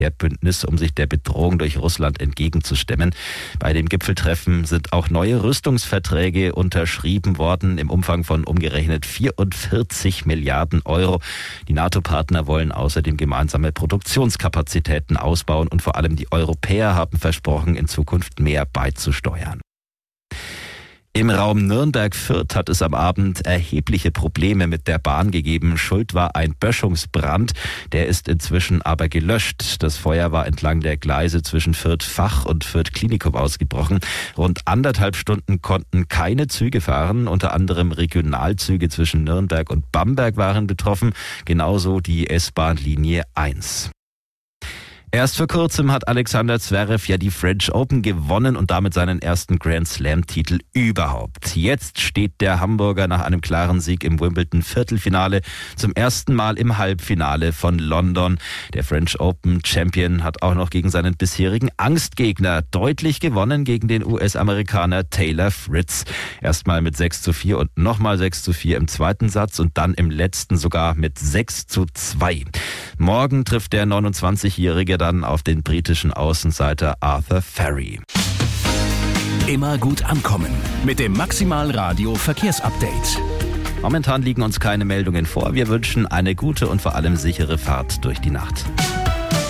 Bündnis, um sich der Bedrohung durch Russland entgegenzustemmen. Bei dem Gipfeltreffen sind auch neue Rüstungsverträge unterschrieben worden im Umfang von umgerechnet 44 Milliarden Euro. Die NATO-Partner wollen außerdem gemeinsame Produktionskapazitäten ausbauen und vor allem die Europäer haben versprochen, in Zukunft mehr beizusteuern. Im Raum Nürnberg-Fürth hat es am Abend erhebliche Probleme mit der Bahn gegeben. Schuld war ein Böschungsbrand. Der ist inzwischen aber gelöscht. Das Feuer war entlang der Gleise zwischen Fürth-Fach und Fürth-Klinikum ausgebrochen. Rund 1,5 Stunden konnten keine Züge fahren. Unter anderem Regionalzüge zwischen Nürnberg und Bamberg waren betroffen. Genauso die S-Bahn-Linie 1. Erst vor kurzem hat Alexander Zverev ja die French Open gewonnen und damit seinen ersten Grand Slam-Titel überhaupt. Jetzt steht der Hamburger nach einem klaren Sieg im Wimbledon-Viertelfinale zum ersten Mal im Halbfinale von London. Der French Open-Champion hat auch noch gegen seinen bisherigen Angstgegner deutlich gewonnen, gegen den US-Amerikaner Taylor Fritz. Erstmal mit 6:4 und nochmal 6:4 im zweiten Satz und dann im letzten sogar mit 6:2. Morgen trifft der 29-Jährige dann auf den britischen Außenseiter Arthur Ferry. Immer gut ankommen mit dem Maximal Radio Verkehrsupdate. Momentan liegen uns keine Meldungen vor. Wir wünschen eine gute und vor allem sichere Fahrt durch die Nacht.